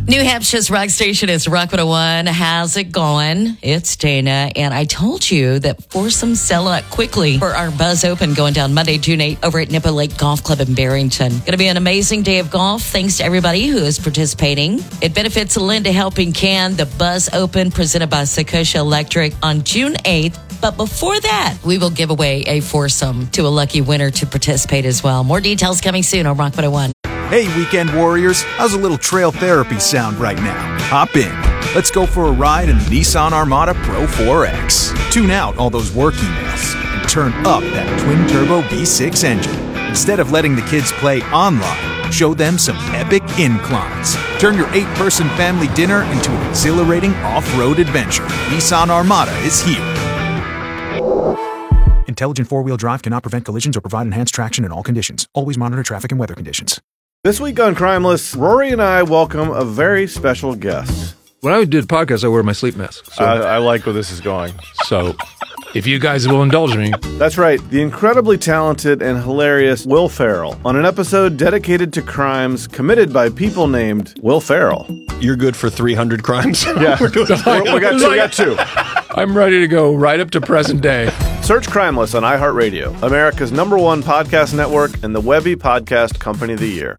New Hampshire's rock station is Rock 101. How's it going? It's Dana, and I told you that foursomes sell out quickly for our Buzz Open going down Monday, June 8th over at Nipper Lake Golf Club in Barrington. Going to be an amazing day of golf. Thanks to everybody who is participating. It benefits Linda Helping Can, the Buzz Open presented by Sakosha Electric on June 8th. But before that, we will give away a foursome to a lucky winner to participate as well. More details coming soon on Rock 101. Hey, weekend warriors, how's a little trail therapy sound right now? Hop in. Let's go for a ride in the Nissan Armada Pro 4X. Tune out all those work emails and turn up that twin-turbo V6 engine. Instead of letting the kids play online, show them some epic inclines. Turn your 8-person family dinner into an exhilarating off-road adventure. Nissan Armada is here. Intelligent four-wheel drive cannot prevent collisions or provide enhanced traction in all conditions. Always monitor traffic and weather conditions. This week on Crimeless, Rory and I welcome a very special guest. When I do the podcast, I wear my sleep mask. So, I like where this is going. So, if you guys will indulge me. That's right, the incredibly talented and hilarious Will Ferrell on an episode dedicated to crimes committed by people named Will Ferrell. You're good for 300 crimes? Yeah, we got two. I'm ready to go right up to present day. Search Crimeless on iHeartRadio, America's #1 podcast network and the Webby Podcast Company of the Year.